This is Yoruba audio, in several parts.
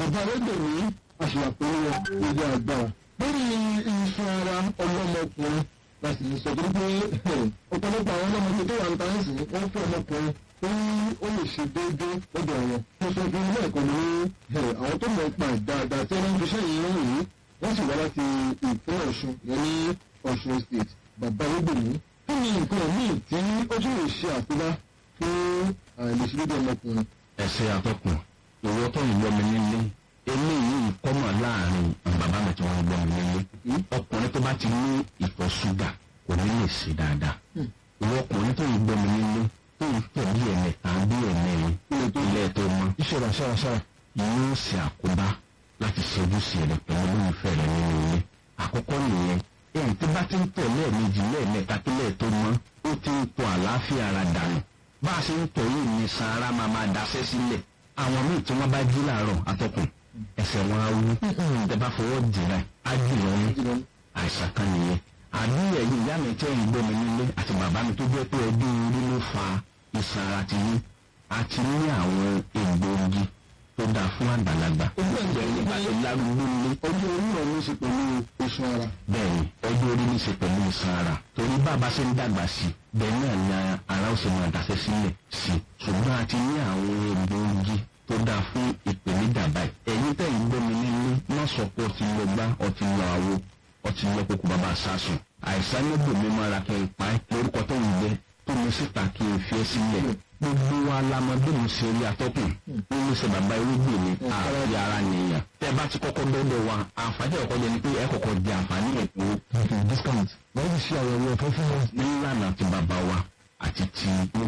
bàbá Arẹ́gbẹ̀mí àṣìyàpẹ̀lẹ̀ ilé agbára lórí iṣan ara ọlọ́mọkùnrin láti sọ pé ọ̀pọ̀lọpọ̀ àwọn ọlọ́mọkùnrin tó wà ń tàn sí wọ́n fẹ́ ọmọkùnrin tó ó lè ṣe déédéé lọ́dọ̀ wọn. mo sọ fún ilé ẹ̀kọ́ ní àwọn tó mọ̀ pa dáadáa tí wọ́n ń fiṣẹ́ yìí ń rèé wọ́n sì wá láti ìpínlẹ̀ Ọ̀ṣun yẹn ní Ọ̀ṣun state. bàbá Arẹ́gbẹ̀mí kí ni nǹkan míì tí ó tún lè ṣe àkóbá fún àìlèṣedéédéé ọmọkùnrin? ẹsẹ atọ́kùn ìwọ tó ń gbọ́ mi nílé eléyìí kọ́mọ̀ láàrin bàbá mi tí wọ́n ń gbọ́ mi nílé ọkùnrin tó bá ti ní ìtọ̀ ṣúgà kò ní lè ṣe dáadáa ìwọ ọkùnrin tó ń gbọ́ mi nílé tó ń tọ̀ bí ẹ̀mẹta bí ẹ̀mẹrin ilé tó mọ́ ìṣòro àṣàràṣàrà yóò ṣe àkóbá láti ṣe ojúṣe rẹ̀ pẹ̀lú olólùfẹ́ rẹ̀ nínú ilé. àkọ́kọ́ nìyẹn èyí tí bá ti ń tọ̀ lẹ́ẹ̀mejì lẹ́ẹ̀mẹta kílẹ̀ tó mọ́ ó ti ń tọ̀ àlàáfíà ara dànù bá a ṣe ń tọ̀ yìí ní sàárà máa daṣẹ́ sílẹ̀ àwọn míì tí wọ́n bá jí láàárọ̀ atọ́kùn ẹsẹ̀ wọn á wú tẹ bá fọwọ́ jìnnà á jì lọ́nà àìsàn kan nìyẹn. àbí ẹ̀yin ìyá mi tẹ́ ń gbọ́ mi nílé àti bàbá mi tó jẹ́ pé ọdún orí ló fa ìsàn ara ti yín àti ní àwọn egbòogi tó dáa fún àgbàlagbà. ojú ẹ̀jẹ̀ nígbà tó lárúgbó nílé. ọjọ́ orí rẹ̀ ló ṣe pẹ̀lú iṣan ara. bẹ́ẹ̀ni ọjọ́ orí ní ṣe pẹ̀lú ìsàn ara torí bàbá ṣe ń dàgbà sí bẹ́ẹ̀ náà ni ara ó ṣe máa daṣẹ́ sílẹ̀ sí ṣùgbọ́n àti ní àwọn egbòogi tó dáa fún ìpèníjà báyìí. ẹ̀yin tẹ̀ ń gbọ́ mi nílé má sọ pé ọtí lọ gbá ọtí lọ àwo ọtí lọ kókó bàbá sásùn. àìsàn níbò mi máa ra kí n pa ẹ́ lórúkọ tó ń gbé tó mi síta kí n fi ẹ́ sílẹ̀. gbogbo wa lamọdé mi ṣe rí atọ́kùn nínú ṣe bàbá irúgbìn ní ààrẹ ara nìyàn. tẹ́ bá ti kọ́kọ́ dọ́dọ̀ wa àǹfààní ọ̀kọ́ jẹ́ ni pé ẹ kọ́kọ́ di àǹfààní ẹ̀kọ́ discount wọ́n ti ṣe àyẹ̀wò ọ̀fẹ́ fún wọn. nílànà ti bàbá wa àti ti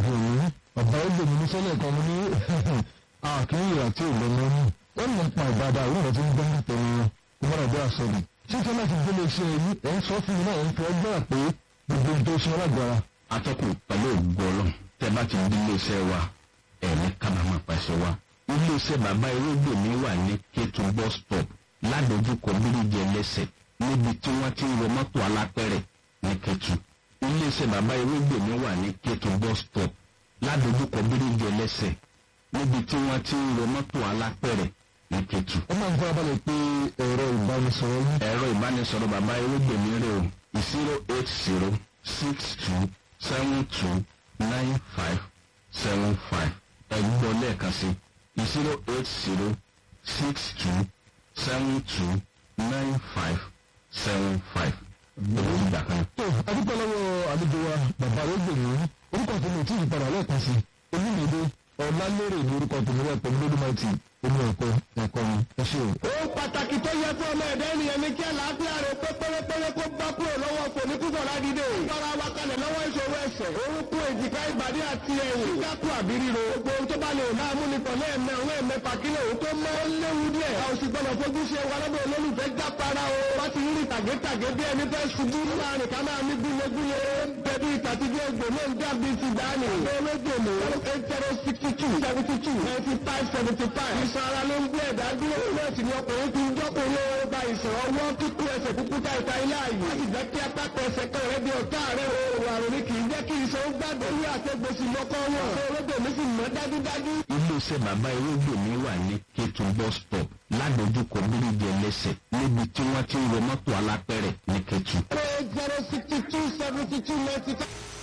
bàbá Arẹ́gbẹ̀mí ní sọ́lẹ̀ kan ní àkíyè àti ìlọ́mọ ní wọ́n mọ̀ pa ìbàdà àwọn ọ̀rọ̀ tí ń gbọ́ nítorí ìmọ̀ràn bí àsọ̀rọ̀. ṣíṣe láti gbélé iṣẹ́ yìí ẹ̀ ń sọ fún mi náà ẹ̀ ń fẹ́ gbà pé gbogbo ohun tó ṣe alágbára. atọ́kùn pẹ̀lú ògbọ́lọ́ tẹ́ bá ti di iléeṣẹ́ wa ẹ̀mí kábàámọ̀ pàṣẹ wa. iléeṣẹ́ bàbá Arẹ́gbẹ̀mí wà ní Kétu bus stop ládojúkọ bíríjì ẹlẹ́sẹ̀ níbi tí wọ́n ti ń wọ mọ́tò alápẹ̀rẹ̀ ní Kétu. iléeṣẹ́ bàbá Arẹ́gbẹ̀mí wà ní Kétu bus stop ládojúkọ bíríjì ẹlẹ́sẹ̀ níbi tí wọ́n ti ń wọ mọ́tò alápẹ̀rẹ̀ ní Kétu. ó máa ń fara balẹ̀ pé ẹ̀rọ ìbánisọ̀rọ̀ yìí. ẹ̀rọ ìbánisọ̀rọ̀ bàbá Arẹ́gbẹ̀mí rẹ̀ o 08062729575 ẹgbọ́ lẹ́ẹ̀kan sí 08062729575. ìgbà kan. tó adúpẹ́ lọ́wọ́ àlejò wa bàbá Arẹ́gbẹ̀mí orúkọ tó lè tí ì padà lẹ́ẹ̀kan sí Olúmídé Ọlálérè ní orúkọ tó lè pẹ̀lú lódúmáìtì omi ẹ̀kọ́ ni ẹ ṣe o. ohun pàtàkì tó yẹ fún ọmọ ẹ̀dá ènìyàn ni kí àlàáfíà rẹ̀ pé pérépéré kó bá kúrò lọ́wọ́ kò ní kúkọ̀ ládìde. fara wa kalẹ̀ lọ́wọ́ ìṣòro ẹ̀sẹ̀ orúkún èjìká ìbàdí àti ẹ̀yìn kíkákù àbí ríro. gbogbo ohun tó bá lè máa mú ni pọ̀ lẹ́ẹ̀mẹ́ òun ẹ̀mẹ́fà kílẹ̀ òun tó mọ́ ó léwu díẹ̀. a ò sì gbọ́dọ̀ fojú ṣe wa lọ́dọ̀ olólùfẹ́ jápara o. wọ́n ti rí tàgétàgé bí ẹni fẹ́ ṣubú láàrin ká máa ní gúlegúle. bẹ́ẹ̀ni ìtàtíjọ́ ògbò náà ń dàbí ti dání. Arẹ́gbẹ̀mí 08062729575. ìṣàn ara ló ń gbé ẹ̀dá dúró náà sì ni ọkùnrin ti ń jọ́kùnrin ó ba ìṣàn ọwọ́ kíkú ẹsẹ̀ kúkú ta ìta ilé ààyè. láti jẹ́ kí apákọ̀ ẹsẹ̀ kan rẹ̀ di ọ̀tá rẹ̀ o. àrùn ni kì í jẹ́ kí ìṣàn ó gbàgbé orí àtẹ̀gbèsì lọ́kọ́ wọn. Arẹ́gbẹ̀mí sì mọ́ dájúdájú. iléeṣẹ́ bàbá Arẹ́gbẹ̀mí wà ní Kétu bus stop ládojúkọ bíríjì ẹlẹ́sẹ̀ níbi tí wọ́n ti ń wọ mọ́tò alápẹ̀rẹ̀ ní Kétu. 080627295.